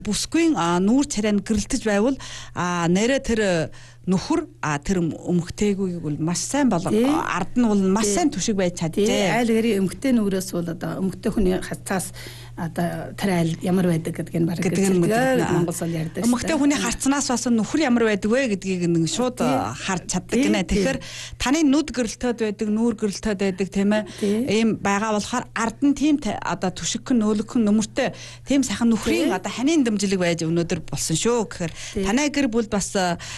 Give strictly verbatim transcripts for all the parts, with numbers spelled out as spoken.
Бүсгүй нүүр царай нь гэрэлтэж байвал нэрэ тэр нөхөр тэр өмгтэйгүйг бол маш сайн бол ард нь бол маш сайн түшиг байж чаджээ. Айл гэрийн өмгтэй нүрээс бол одоо өмгтэй хүний хацаас одоо тэр айл ямар байдаг гэдгийг баг Монгол сул ярьдаг. Өмгтэй хүний харцнаас бас нөхөр ямар байдаг вэ гэдгийг нэг шууд харж чаддаг гинэ. Тэгэхээр таны нүд гэрэлтээд байдаг, нүүр гэрэлтээд байдаг тийм ээ. Ийм байгаа болохоор ард нь тийм одоо түшигхэн нөөлгөн нөмөртэй тийм сайхан нөхрийн одоо ханийн дэмжлэг байж өнөөдөр болсон шүү гэхээр танай гэр бүл бас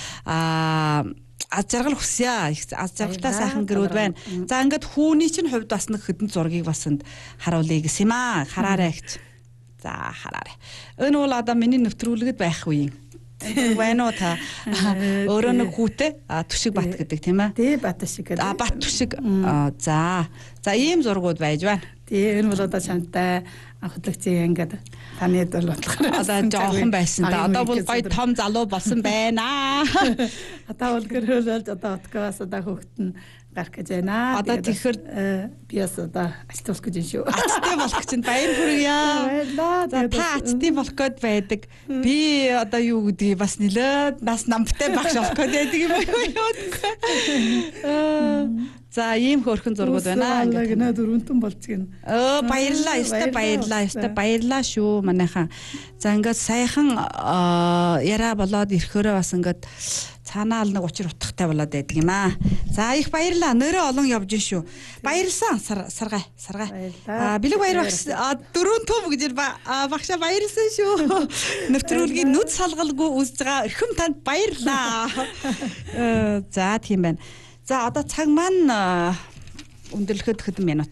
аз жаргал хүсье. Аз жаргалтай сайхан гэрүүд байна. За ингээд хүүний чинь хувьд бас нэг хэдэн зургийг бас харуулъя гэсэн юм аа. Хараарай гэж. За хараарай. Энэ бол одоо миний нэвтрүүлгэд байх үеийн. Байна уу та? Өөрөө нэг хүүтэй түшиг бат гэдэг тийм ээ. Тий, бат түшиг гэдэг. А бат түшиг. За. За ийм зургууд байж байна. Тий, энэ бол одоо чамтай анхлагчийн ингээд таны дэл бодлохоор одоо жоохон байсан да. Одоо бол гоё том залуу болсон байна. Одоо бол гэрүүлж одоо откоос одоо хөөхт нь гарах гэж байна. Одоо тэгэхээр би бас одоо ачтуулах гэж байна шүү. Ачтай болох гэж баяр хүргье. Баярлаа. За та ачтай болох гээд байдаг. Би одоо юу гэдгийг бас нэлээд нас намтай багш болох гээд байдаг юм байна. За ийм хөөрхөн зургууд байна. Ингээд гэнэ дөрвөнтөн болцгийн. Өө баярлаа, ёстой баярлаа, ёстой баярлаа шүү манайхан. За ингээд сайхан яраа болоод ирэхээрээ бас ингээд цаанаа л нэг учир утгатай болоод байдаг юм аа. За их баярлаа. Нөрөө олон явж шүү. Баярлсан саргай, саргай. Аа бэлэг баяр багш дөрвөн төв гэж багшаа баярлсан шүү. Нэвтрүүлгийн нүд салгалгүй үзэж байгаа эрхэм танд баярлаа. За тийм байна. За одоо цаг маань өндөрлөхөд хэдэн минут